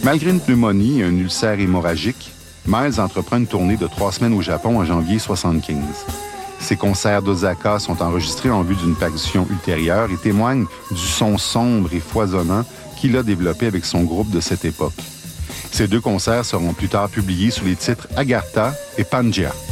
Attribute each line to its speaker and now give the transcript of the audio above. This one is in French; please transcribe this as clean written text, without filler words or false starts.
Speaker 1: Malgré une pneumonie et un ulcère hémorragique, Miles entreprend une tournée de 3 semaines au Japon en janvier 1975. Ses concerts d'Osaka sont enregistrés en vue d'une parution ultérieure et témoignent du son sombre et foisonnant qu'il a développé avec son groupe de cette époque. Ces 2 concerts seront plus tard publiés sous les titres Agartha et Pangea.